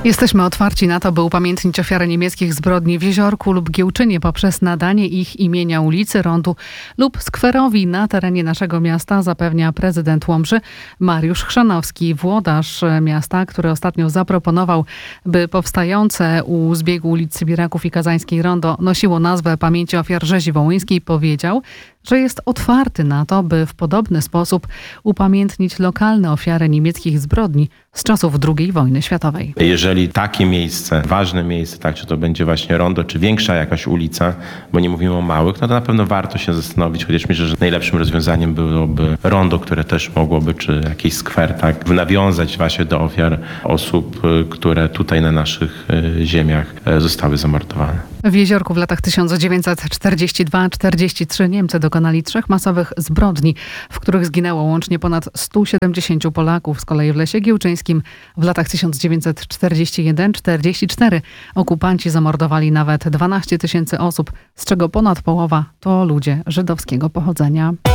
Jesteśmy otwarci na to, by upamiętnić ofiary niemieckich zbrodni w Jeziorku lub Giełczynie poprzez nadanie ich imienia ulicy, rondu lub skwerowi na terenie naszego miasta, zapewnia prezydent Łomży Mariusz Chrzanowski, włodarz miasta, który ostatnio zaproponował, by powstające u zbiegu ulic Sybiraków i Kazańskiej rondo nosiło nazwę pamięci ofiar rzezi wołyńskiej. Powiedział, że jest otwarty na to, by w podobny sposób upamiętnić lokalne ofiary niemieckich zbrodni z czasów II wojny światowej. Jeżeli takie miejsce, ważne miejsce, tak, czy to będzie właśnie rondo, czy większa jakaś ulica, bo nie mówimy o małych, no to na pewno warto się zastanowić, chociaż myślę, że najlepszym rozwiązaniem byłoby rondo, które też mogłoby, czy jakiś skwer, tak, nawiązać właśnie do ofiar osób, które tutaj na naszych ziemiach zostały zamordowane. W Jeziorku w latach 1942-43 Niemcy dokonali 3 masowych zbrodni, w których zginęło łącznie ponad 170 Polaków. Z kolei w Lesie Giełczyńskim w latach 1941-44 okupanci zamordowali nawet 12 000 osób, z czego ponad połowa to ludzie żydowskiego pochodzenia.